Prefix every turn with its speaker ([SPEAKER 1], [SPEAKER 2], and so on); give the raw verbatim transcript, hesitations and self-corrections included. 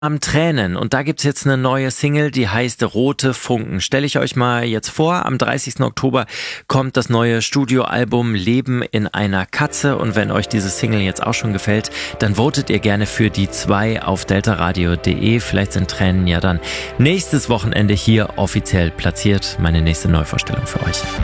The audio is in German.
[SPEAKER 1] Am Tränen. Und da gibt's jetzt eine neue Single, die heißt Rote Funken. Stelle ich euch mal jetzt vor, am dreißigsten Oktober kommt das neue Studioalbum Leben in einer Katze. Und wenn euch diese Single jetzt auch schon gefällt, dann votet ihr gerne für die zwei auf deltaradio punkt de. Vielleicht sind Tränen ja dann nächstes Wochenende hier offiziell platziert. Meine nächste Neuvorstellung für euch.